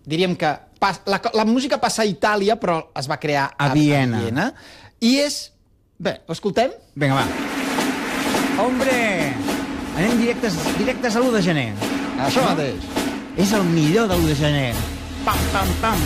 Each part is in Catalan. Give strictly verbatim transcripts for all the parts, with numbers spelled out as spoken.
diríem que pas, la, la música passa a Itàlia, però es va crear a, a Viena. a Viena. I és... Bé, ho escoltem? Vinga, va. Hombre! Anem directes, directes a l'u de gener. Això mateix. És el millor de l'u de gener. Pam, pam, pam.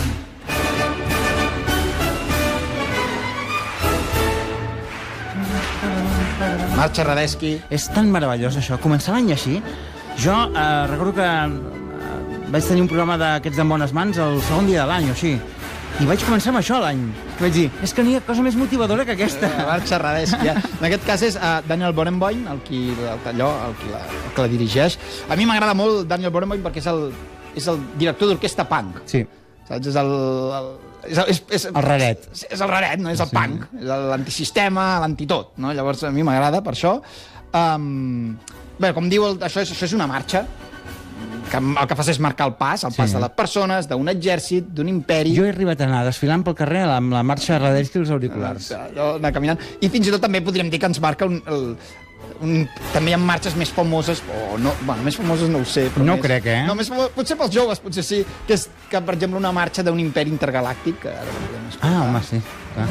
Marxa Radetzky. És tan meravellós, això. Començar l'any així. Jo eh, recordo que eh, vaig tenir un programa d'aquests d'en bones mans el segon dia de l'any, o així. I vaig començar amb això l'any. Vaig dir, és que no hi ha cosa més motivadora que aquesta. Uh, Marxa Radetzky. Eh? En aquest cas és uh, Daniel Barenboim, el qui, el, allò, el, qui la, el que la dirigeix. A mi m'agrada molt Daniel Barenboim perquè és el, és el director d'orquestra punk. Sí. Saps? És el... el és, és, és, el raret. És, és el raret, no? És el Sí. punk. És l'antisistema, l'antitot. No? Llavors, a mi m'agrada per això. Um, bé, com diu, el, això, és, això és una marxa que el que fas és marcar el pas, el pas Sí. de les persones, d'un exèrcit, d'un imperi... Jo he arribat a anar desfilant pel carrer amb la marxa Radetzky i els auriculars. Allò, anar caminant. I fins i tot també podríem dir que ens marca un... El, un també hi ha marxes més famoses, o no, bueno, més famoses no ho sé, però No més, crec, eh? No, més, potser pels joves, potser sí, que és, que, per exemple, una marxa d'un imperi intergalàctic, que ara no podem escoltar. Ah, home, sí. Clar.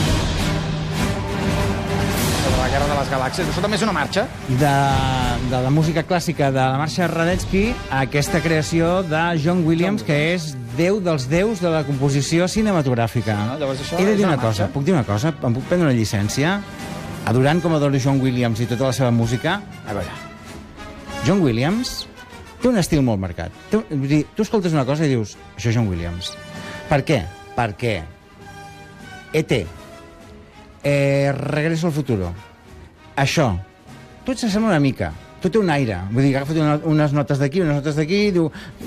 De la Guerra de les Galàxies, això també és una marxa. De, de la música clàssica de la marxa Radetzky a aquesta creació de John Williams, que és déu dels déus de la composició cinematogràfica. No, llavors això He de és dir una una cosa, marxa. puc dir una cosa? Em puc prendre una llicència? Adorant com adoro John Williams i tota la seva música, a veure, John Williams té un estil molt marcat. Té, vull dir, tu escoltes una cosa i dius, això és John Williams. Per què? Perquè E T, eh, Regreso al futuro, això, tot s'assembla una mica, tot té un aire. Vull dir, agafa una, unes notes d'aquí, unes notes d'aquí, i diu,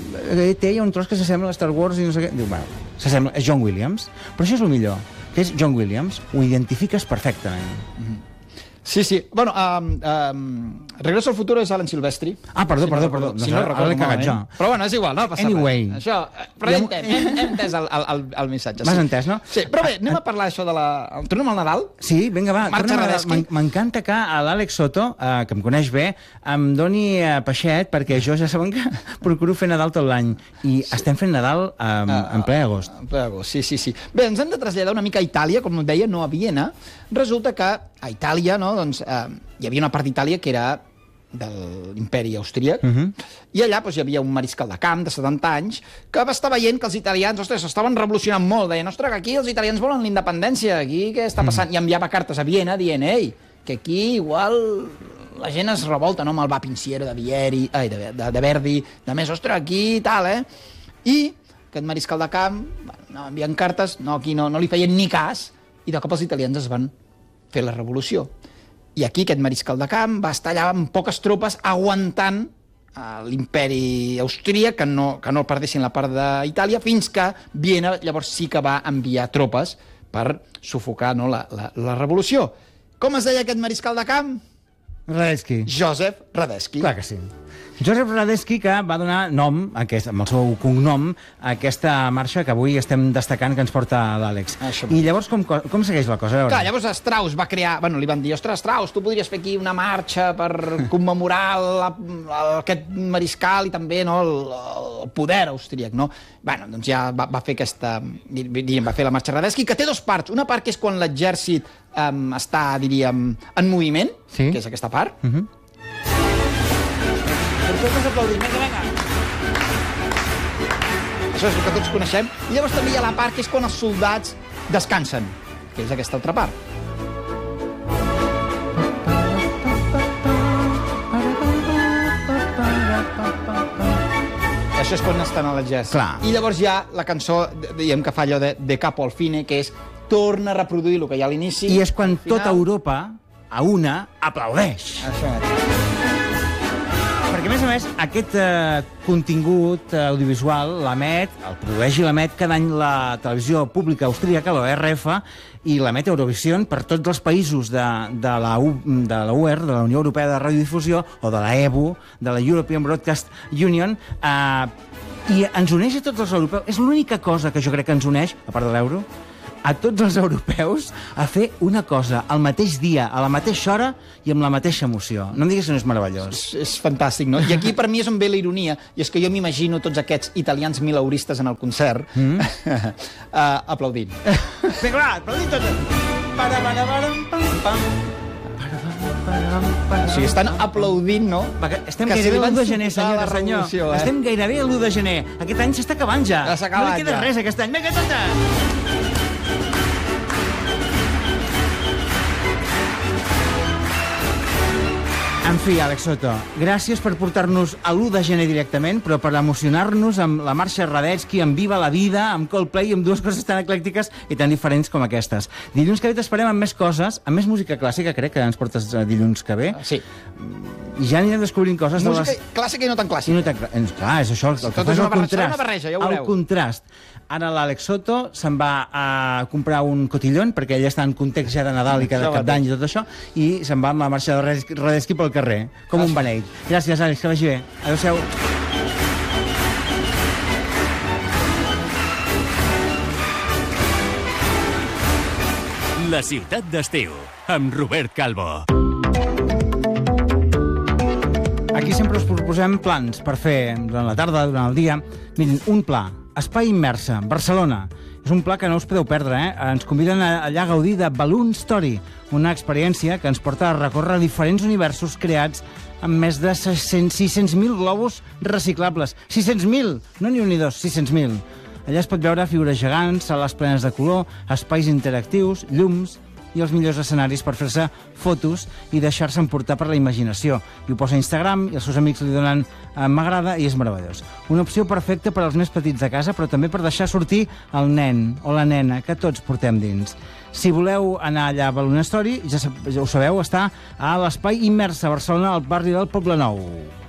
E T hi ha un tros que s'assembla a Star Wars i no sé què. Diu, bueno, s'assembla, és John Williams. Però això és el millor, que és John Williams, ho identifiques perfectament. Mm-hmm. Sí, sí. Bueno, um, um, Regreso al futuro és Alan Silvestri. Ah, perdó, si no perdó, recordo, perdó. Si no Ara recordo l'he cagat malament. jo. Però bueno, és igual, no passa Anyway. res. Això, però Ja hem, m'ho- hem, hem entès el, el, el, el missatge. M'has sí. entès, no? Sí, però bé, anem a parlar això de la... Tornem al Nadal? Sí, vinga, va. Marxa torna'm a- Radetzky. m'en- M'encanta que a l'Àlex Soto, eh, que em coneix bé, em doni eh, peixet, perquè jo ja saben que procuro fer Nadal tot l'any. I estem fent Nadal eh, en ple agost. En ple agost, sí, sí, sí. Bé, ens hem de traslladar una mica a Itàlia, com et deia, no a Viena. Resulta que a Itàlia, no, doncs, eh, hi havia una part d'Itàlia que era de l'imperi austríac, uh -huh. i allà doncs, hi havia un mariscal de camp de setanta anys que va estar veient que els italians, ostres, estaven revolucionant molt, deien, ostres, que aquí els italians volen la independència, aquí què està passant? Uh -huh. I enviava cartes a Viena dient, ei, que aquí igual la gent es revolta, no?, amb el va Pinciero de Vieri, ai, de, de, de Verdi, de més, ostres, aquí tal, eh? I aquest mariscal de camp, bueno, anava enviant cartes, no, aquí no, no li feien ni cas, i de cop els italians es van fer la revolució. I aquí aquest mariscal de camp va estar allà amb poques tropes aguantant eh, l'imperi austríac, que no, que no el perdessin la part d'Itàlia, fins que Viena llavors sí que va enviar tropes per sufocar, no, la, la, la revolució. Com es deia aquest mariscal de camp? Radetzky. Joseph Radetzky. Clar que sí. Joseph Radetzky, que va donar nom, aquest, amb el seu cognom, a aquesta marxa que avui estem destacant que ens porta l'Àlex. Això. I llavors com, com segueix la cosa? A veure. Clar, llavors Strauss va crear... Bueno, li van dir, ostres, Strauss, tu podries fer aquí una marxa per commemorar la, la, aquest mariscal i també, no, el, el poder austríac, no? Bueno, doncs ja va, va fer aquesta... Diríem, va fer la marxa Radetzky, que té dos parts. Una part que és quan l'exèrcit um, està, diríem, en moviment, sí, que és aquesta part. Uh -huh. Per tots aplaudim, vinga, vinga. Això és el que tots coneixem. I llavors també hi ha la part que és quan els soldats descansen, que és aquesta altra part. Això és quan estan a l'exèrcit. Clar. I llavors hi ha la cançó, diguem que fa allò de, de capo al fine, que és torna a reproduir el que hi ha a l'inici. I és quan al final. tota Europa, a una, aplaudeix. Això mateix. Perquè, a més a més, aquest eh, contingut eh, audiovisual l'emet, el produeix i l'emet cada any la televisió pública austríaca, la O R F, i l'emet Eurovision per tots els països de, de, la U, de la U E R, de la Unió Europea de Radiodifusió, o de la E B U, de la European Broadcast Union, eh, i ens uneix a tots els europeus. És l'única cosa que jo crec que ens uneix, a part de l'euro, a tots els europeus a fer una cosa al mateix dia, a la mateixa hora i amb la mateixa emoció. No em diguis que no és meravellós. És, és fantàstic, no? I aquí per mi és on ve la ironia, i és que jo m'imagino tots aquests italians milauristes en el concert mm. uh, aplaudint. Vinga, va, aplaudint tots. Para, para, para, pam, pam. O sigui, estan aplaudint, no? Perquè estem gairebé a l'u de gener, senyora, senyor. Eh? Estem gairebé a l'u de gener. Aquest any s'està acabant ja. Ja s'ha acabat, no li queda ja. res aquest any. Vinga, tota! En fi, Àlex Soto, gràcies per portar-nos a l'u de gener directament, però per emocionar-nos amb la marxa Radetzky, amb Viva la Vida, amb Coldplay, amb dues coses tan eclèctiques i tan diferents com aquestes. Dilluns que ve t'esperem amb més coses, amb més música clàssica, crec que ens portes dilluns que ve. Sí. I ja anirem descobrint coses música de les... clàssica i no tan clàssica. I no tan... Clar, és això, el que Tot fa és el una barreja, contrast. una barreja, ja ho veureu. El contrast. Ara l'Àlex Soto se'n va a comprar un cotillón, perquè ell està en context ja de Nadal i cada cap d'any i tot això, i se'n va amb la marxa de Radetzky pel carrer, com un beneit. Gràcies, Àlex, que vagi bé. Adéu-siau. La ciutat d'estiu, amb Robert Calvo. Aquí sempre us proposem plans per fer durant la tarda, durant el dia. Mirin, un pla, Espai Immersa, Barcelona. És un pla que no us podeu perdre, eh? Ens conviden a, allà a gaudir de Balloon Story, una experiència que ens porta a recórrer diferents universos creats amb més de sis cents mil globus reciclables. sis cents mil! No ni un ni dos, sis cents mil. Allà es pot veure figures gegants, sales plenes de color, espais interactius, llums i els millors escenaris per fer-se fotos i deixar-se emportar per la imaginació. I ho posa a Instagram i els seus amics li donen eh, m'agrada i és meravellós. Una opció perfecta per als més petits de casa, però també per deixar sortir el nen o la nena que tots portem dins. Si voleu anar allà a Balloon Story, ja, ja ho sabeu, està a l'Espai Immersa a Barcelona, al barri del Poblenou.